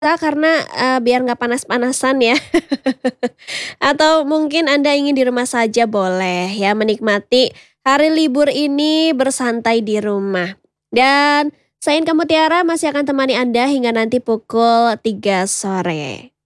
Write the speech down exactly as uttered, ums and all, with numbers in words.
Karena, eee, biar nggak panas-panasan ya. Atau mungkin Anda ingin di rumah saja boleh ya, menikmati hari libur ini bersantai di rumah. Dan saya Inka Mutiara masih akan temani Anda hingga nanti pukul tiga sore.